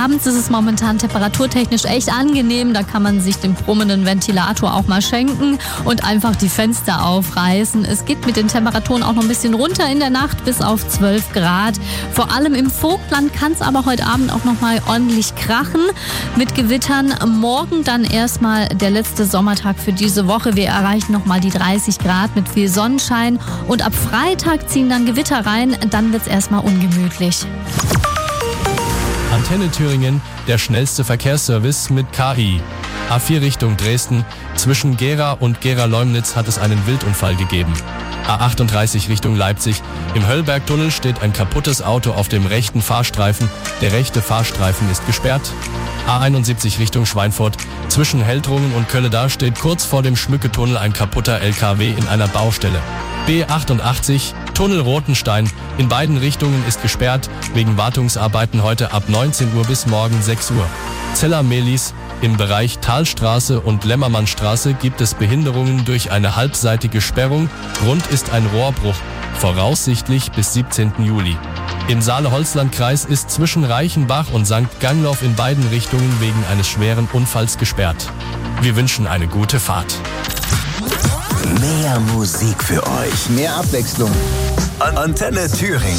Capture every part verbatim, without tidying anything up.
Abends ist es momentan temperaturtechnisch echt angenehm. Da kann man sich den brummenden Ventilator auch mal schenken und einfach die Fenster aufreißen. Es geht mit den Temperaturen auch noch ein bisschen runter in der Nacht bis auf zwölf Grad. Vor allem im Vogtland kann es aber heute Abend auch noch mal ordentlich krachen mit Gewittern. Morgen dann erstmal der letzte Sommertag für diese Woche. Wir erreichen noch mal die dreißig Grad mit viel Sonnenschein und ab Freitag ziehen dann Gewitter rein. Dann wird es erstmal ungemütlich. Antenne Thüringen, der schnellste Verkehrsservice mit K I. A vier Richtung Dresden, zwischen Gera und Gera-Leumnitz hat es einen Wildunfall gegeben. A achtunddreißig Richtung Leipzig, im Höllbergtunnel steht ein kaputtes Auto auf dem rechten Fahrstreifen. Der rechte Fahrstreifen ist gesperrt. A einundsiebzig Richtung Schweinfurt, zwischen Heldrungen und Kölleda steht kurz vor dem Schmücketunnel ein kaputter L K W in einer Baustelle. B achtundachtzig, Tunnel Rotenstein, in beiden Richtungen ist gesperrt, wegen Wartungsarbeiten heute ab neunzehn Uhr bis morgen sechs Uhr. Zeller-Mehlis, im Bereich Talstraße und Lämmermannstraße gibt es Behinderungen durch eine halbseitige Sperrung. Grund ist ein Rohrbruch, voraussichtlich bis siebzehnten Juli. Im Saale-Holzland-Kreis ist zwischen Reichenbach und Sankt Gangloff in beiden Richtungen wegen eines schweren Unfalls gesperrt. Wir wünschen eine gute Fahrt. Mehr Musik für euch. Mehr Abwechslung. Antenne Thüringen.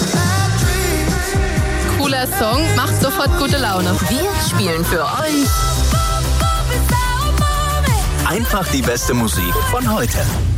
Cooler Song, macht sofort gute Laune. Wir spielen für euch Einfach die beste Musik von heute.